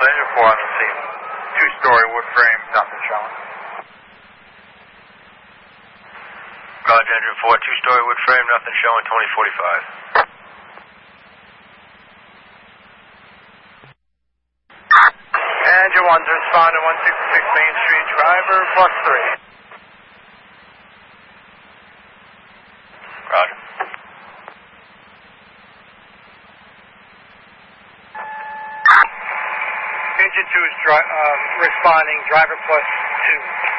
Engine 4 on the scene. Two-story wood frame, nothing showing. Roger, Engine 4, two-story wood frame, nothing showing, 2045. Engine 1's responding, 166 Main Street, driver +3. Roger. Engine 2 is responding, driver +2.